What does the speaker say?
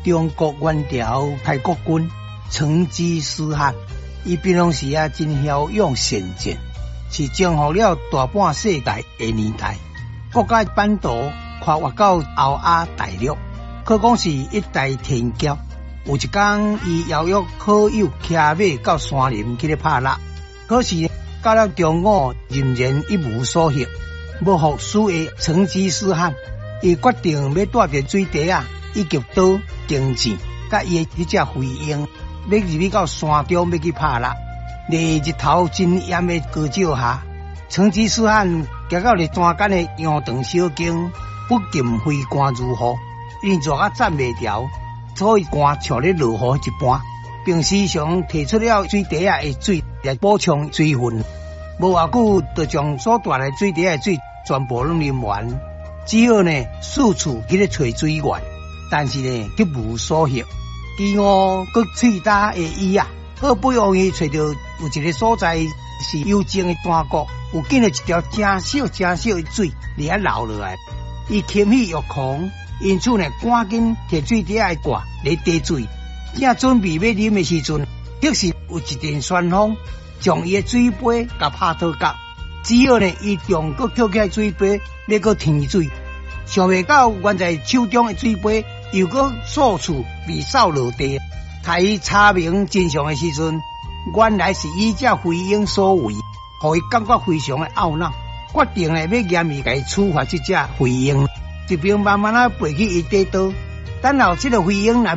中国元朝开国军成吉思汗，伊平常时真骁勇善战，是征服了大半世界的年代。国家版图跨越到欧亚大陆，可讲是一代天骄。有一天，伊邀约好友骑马到山林去咧拍蜡，可是到了中午仍然一无所获。要服输的成吉思汗，伊决定要带着水笛以及刀、弓箭，甲伊的迄只飞鹰，要入去到山中要去拍蜡。在日头真炎的高照下，成吉思汗行到了山间的羊肠小径，不禁飞汗如雨，因热啊站袂牢，所以汗像咧落雨一般，并时常提出了水笛的水来补充水分。无偌久，就将所带来水笛的水全部拢啉完，只好呢四处去咧找水源，但是呢一无所获。饥饿佮喙焦的伊好不容易找到有一个所在是幽静的山谷，有见到一条真小的水伫遐流落来，伊牵起欲狂，因此呢赶紧摕水笛的挂来滴水，正准备要啉的时阵，即时有一阵旋风将伊的水杯甲拍倒角，只好呢伊用佮捡起来水杯要佮添水，想袂到原在手中的水杯又佮数处被扫落地。待伊查明真相的时阵，原来是伊只飞鹰所为，互伊感觉非常的懊恼，决定要严厉来处罚这只飞鹰，一边慢慢飞去伊底刀。等候这个飞鹰